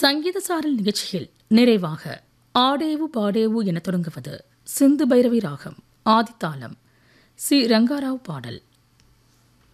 சங்கீத சாரல் நிகழ்ச்சியில் நிறைவாக ஆடேவு பாடேவு என தொடங்குவது சிந்து பைரவி ராகம் ஆதித்தாளம் சி ரங்காராவ் பாடல்.